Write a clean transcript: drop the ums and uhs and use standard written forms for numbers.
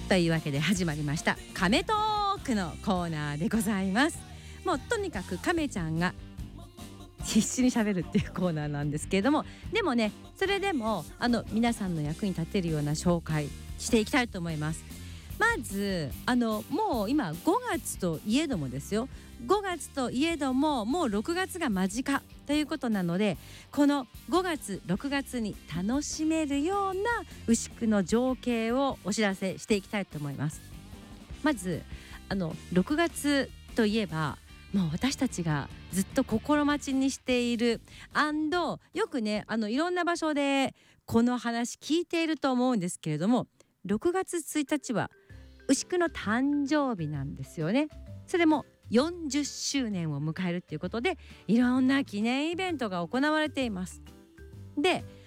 というわけで始まりました亀トークのコーナーでございます。もうとにかく亀ちゃんが必死に喋るっていうコーナーなんですけれども、でもね、それでも皆さんの役に立てるような紹介していきたいと思います。まずもう今5月といえどもですよ、5月といえどももう6月が間近ということなので、この5月6月に楽しめるような牛久の情景をお知らせしていきたいと思います。まず6月といえばもう私たちがずっと心待ちにしているよくねいろんな場所でこの話聞いていると思うんですけれども、6月1日は牛久の誕生日なんですよね。それも40周年を迎えるということでいろんな記念イベントが行われています。で